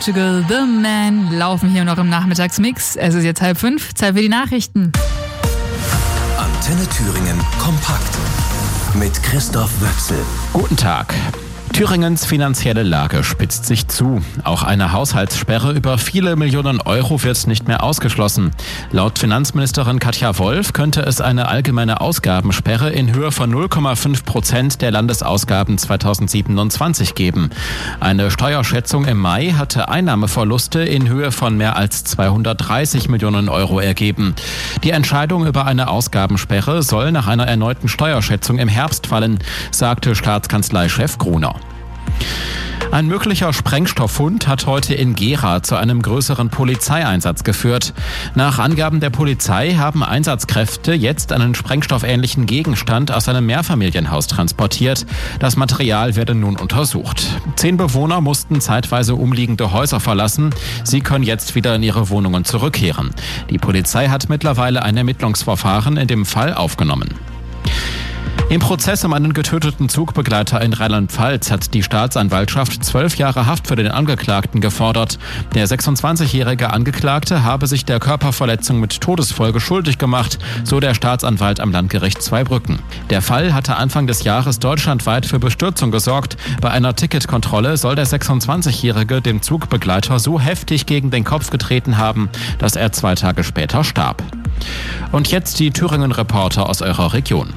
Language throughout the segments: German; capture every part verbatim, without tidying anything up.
The Man laufen hier noch im Nachmittagsmix. Es ist jetzt halb fünf, Zeit für die Nachrichten. Antenne Thüringen kompakt mit Christoph Wöchsel. Guten Tag. Thüringens finanzielle Lage spitzt sich zu. Auch eine Haushaltssperre über viele Millionen Euro wird nicht mehr ausgeschlossen. Laut Finanzministerin Katja Wolf könnte es eine allgemeine Ausgabensperre in Höhe von null Komma fünf Prozent der Landesausgaben zweitausendsiebenundzwanzig geben. Eine Steuerschätzung im Mai hatte Einnahmeverluste in Höhe von mehr als zweihundertdreißig Millionen Euro ergeben. Die Entscheidung über eine Ausgabensperre soll nach einer erneuten Steuerschätzung im Herbst fallen, sagte Staatskanzleichef Gruner. Ein möglicher Sprengstofffund hat heute in Gera zu einem größeren Polizeieinsatz geführt. Nach Angaben der Polizei haben Einsatzkräfte jetzt einen sprengstoffähnlichen Gegenstand aus einem Mehrfamilienhaus transportiert. Das Material werde nun untersucht. Zehn Bewohner mussten zeitweise umliegende Häuser verlassen. Sie können jetzt wieder in ihre Wohnungen zurückkehren. Die Polizei hat mittlerweile ein Ermittlungsverfahren in dem Fall aufgenommen. Im Prozess um einen getöteten Zugbegleiter in Rheinland-Pfalz hat die Staatsanwaltschaft zwölf Jahre Haft für den Angeklagten gefordert. Der sechsundzwanzigjährige Angeklagte habe sich der Körperverletzung mit Todesfolge schuldig gemacht, so der Staatsanwalt am Landgericht Zweibrücken. Der Fall hatte Anfang des Jahres deutschlandweit für Bestürzung gesorgt. Bei einer Ticketkontrolle soll der sechsundzwanzigjährige dem Zugbegleiter so heftig gegen den Kopf getreten haben, dass er zwei Tage später starb. Und jetzt die Thüringen-Reporter aus eurer Region.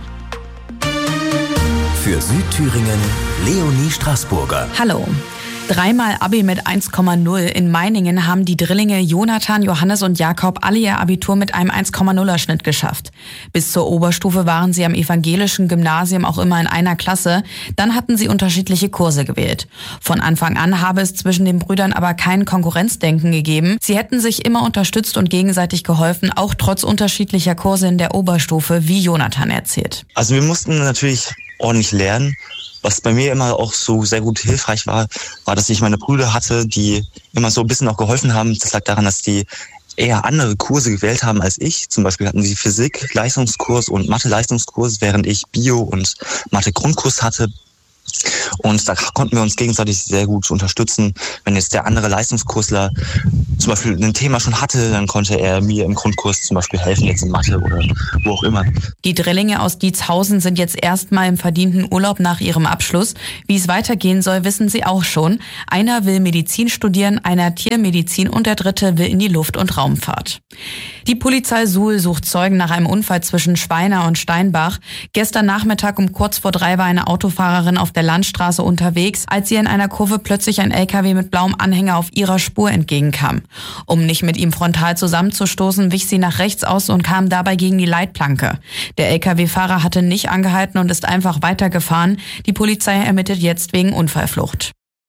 Für Südthüringen Leonie Straßburger. Hallo. Dreimal Abi mit eins Komma null. In Meiningen haben die Drillinge Jonathan, Johannes und Jakob alle ihr Abitur mit einem eins Komma nuller Schnitt geschafft. Bis zur Oberstufe waren sie am evangelischen Gymnasium auch immer in einer Klasse. Dann hatten sie unterschiedliche Kurse gewählt. Von Anfang an habe es zwischen den Brüdern aber kein Konkurrenzdenken gegeben. Sie hätten sich immer unterstützt und gegenseitig geholfen, auch trotz unterschiedlicher Kurse in der Oberstufe, wie Jonathan erzählt. Also wir mussten natürlich ordentlich lernen. Was bei mir immer auch so sehr gut hilfreich war, war, dass ich meine Brüder hatte, die immer so ein bisschen auch geholfen haben. Das lag daran, dass die eher andere Kurse gewählt haben als ich. Zum Beispiel hatten sie Physik-Leistungskurs und Mathe-Leistungskurs, während ich Bio- und Mathe-Grundkurs hatte. Und da konnten wir uns gegenseitig sehr gut unterstützen. Wenn jetzt der andere Leistungskursler zum Beispiel ein Thema schon hatte, dann konnte er mir im Grundkurs zum Beispiel helfen, jetzt in Mathe oder wo auch immer. Die Drillinge aus Dietshausen sind jetzt erstmal im verdienten Urlaub nach ihrem Abschluss. Wie es weitergehen soll, wissen sie auch schon. Einer will Medizin studieren, einer Tiermedizin und der dritte will in die Luft- und Raumfahrt. Die Polizei Suhl sucht Zeugen nach einem Unfall zwischen Speiner und Steinbach. Gestern Nachmittag um kurz vor drei war eine Autofahrerin auf der Landstraße unterwegs, als ihr in einer Kurve plötzlich ein L K W mit blauem Anhänger auf ihrer Spur entgegenkam. Um nicht mit ihm frontal zusammenzustoßen, wich sie nach rechts aus und kam dabei gegen die Leitplanke. Der L K W-Fahrer hatte nicht angehalten und ist einfach weitergefahren. Die Polizei ermittelt jetzt wegen Unfallflucht.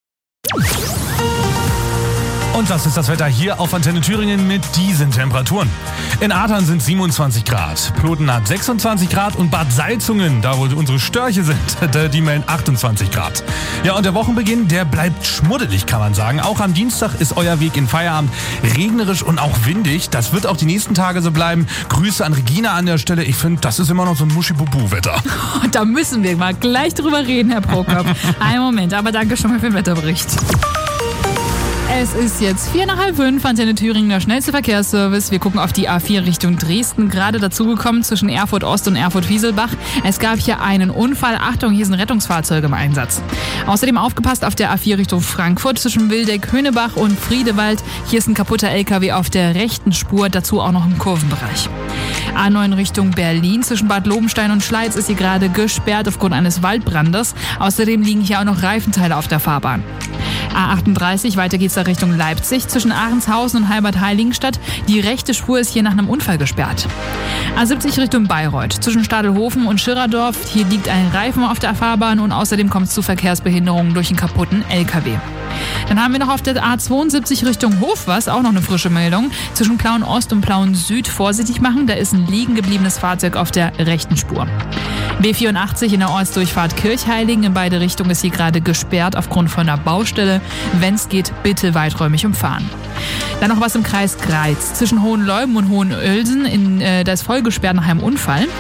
Und das ist das Wetter hier auf Antenne Thüringen mit diesen Temperaturen. In Adern sind siebenundzwanzig Grad, Ploten hat sechsundzwanzig Grad und Bad Salzungen, da wo unsere Störche sind, die melden achtundzwanzig Grad. Ja, und der Wochenbeginn, der bleibt schmuddelig, kann man sagen. Auch am Dienstag ist euer Weg in Feierabend regnerisch und auch windig. Das wird auch die nächsten Tage so bleiben. Grüße an Regina an der Stelle. Ich finde, das ist immer noch so ein Muschi-Bubu-Wetter. Da müssen wir mal gleich drüber reden, Herr Prokop. Einen Moment, aber danke schon mal für den Wetterbericht. Es ist jetzt vier nach halb fünf, Antenne Thüringen, der schnellste Verkehrsservice. Wir gucken auf die A vier Richtung Dresden, gerade dazugekommen zwischen Erfurt Ost und Erfurt Wieselbach. Es gab hier einen Unfall. Achtung, hier sind Rettungsfahrzeuge im Einsatz. Außerdem aufgepasst auf der A vier Richtung Frankfurt zwischen Wildeck, Höhnebach und Friedewald. Hier ist ein kaputter L K W auf der rechten Spur, dazu auch noch im Kurvenbereich. A neun Richtung Berlin zwischen Bad Lobenstein und Schleiz ist hier gerade gesperrt aufgrund eines Waldbrandes. Außerdem liegen hier auch noch Reifenteile auf der Fahrbahn. A achtunddreißig, weiter geht's da Richtung Leipzig zwischen Ahrenshausen und Halbert-Heiligenstadt. Die rechte Spur ist hier nach einem Unfall gesperrt. A siebzig Richtung Bayreuth zwischen Stadelhofen und Schirerdorf. Hier liegt ein Reifen auf der Fahrbahn und außerdem kommt es zu Verkehrsbehinderungen durch einen kaputten L K W. Dann haben wir noch auf der A zweiundsiebzig Richtung Hofwas auch noch eine frische Meldung. Zwischen Plauen Ost und Plauen Süd vorsichtig machen, da ist ein liegen gebliebenes Fahrzeug auf der rechten Spur. B vierundachtzig in der Ortsdurchfahrt Kirchheiligen. In beide Richtungen ist hier gerade gesperrt aufgrund von einer Baustelle. Wenn es geht, bitte weiträumig umfahren. Dann noch was im Kreis Greiz. Zwischen Hohenleuben und Hohenölsen, in, äh, da ist voll gesperrt nach einem Unfall.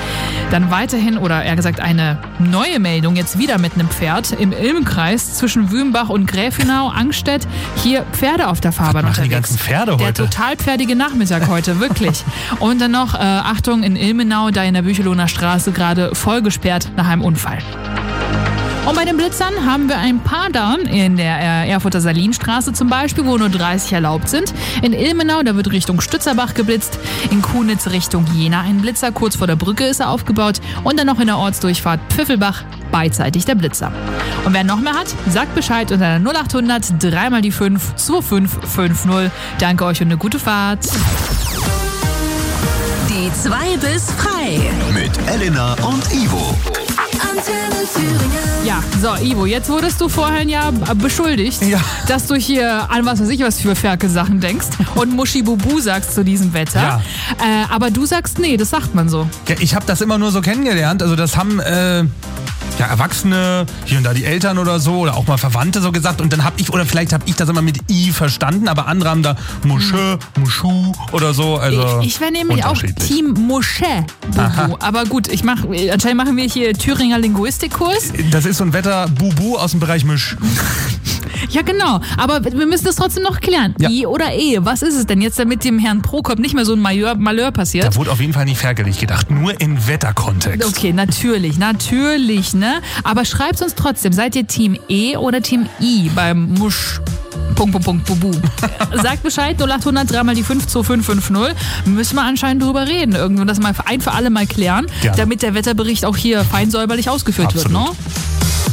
Dann weiterhin, oder eher gesagt eine neue Meldung, jetzt wieder mit einem Pferd im Ilmkreis zwischen Wümbach und Gräfenau, Angstedt. Hier Pferde auf der Fahrbahn Was machen unterwegs. die ganzen Pferde heute? Der total pferdige Nachmittag heute, wirklich. Und dann noch, äh, Achtung, in Ilmenau, da in der Büchelohner Straße gerade voll gesperrt nach einem Unfall. Und bei den Blitzern haben wir ein paar da, in der äh, Erfurter Salinstraße zum Beispiel, wo nur dreißig erlaubt sind. In Ilmenau, da wird Richtung Stützerbach geblitzt. In Kunitz Richtung Jena ein Blitzer, kurz vor der Brücke ist er aufgebaut. Und dann noch in der Ortsdurchfahrt Pfiffelbach, beidseitig der Blitzer. Und wer noch mehr hat, sagt Bescheid unter der null achthundert, drei mal die fünf, zwei fünf fünf null. Danke euch und eine gute Fahrt. Die zwei bis frei. Mit Elena und Ivo. Antenne Thüringen. Ja, so Ivo, jetzt wurdest du vorhin ja beschuldigt, Ja. dass du hier an was weiß ich was für Ferkel-Sachen denkst und Muschi-Bubu sagst zu diesem Wetter. Ja. Äh, aber du sagst, nee, das sagt man so. Ja, ich habe das immer nur so kennengelernt. Also das haben äh, ja, Erwachsene, hier und da die Eltern oder so, oder auch mal Verwandte so gesagt. Und dann habe ich, oder vielleicht habe ich das immer mit I verstanden, aber andere haben da Musche, Muschu oder so. Also ich ich wäre nämlich auch unterschiedlich. Team Musche-Bubu. Aber gut, ich mach, anscheinend machen wir hier Thüringer Linguistikkurs. Das ist so ein Wetter-Bubu aus dem Bereich Misch. Ja, genau. Aber wir müssen das trotzdem noch klären. Ja. I oder E. Was ist es denn jetzt, damit dem Herrn Prokop nicht mehr so ein Malheur, Malheur passiert? Da wurde auf jeden Fall nicht ferkelig gedacht, nur in Wetterkontext. Okay, natürlich, natürlich, ne? Aber schreibt uns trotzdem, seid ihr Team E oder Team I beim Musch? Punkt, Punkt, Punkt, Bubu. Sagt Bescheid, null achthundert, drei mal die fünf, zwei fünf fünf null. Müssen wir anscheinend drüber reden. Irgendwo das mal ein für alle mal klären, Gerne. damit der Wetterbericht auch hier fein säuberlich ausgeführt Absolut. wird, ne?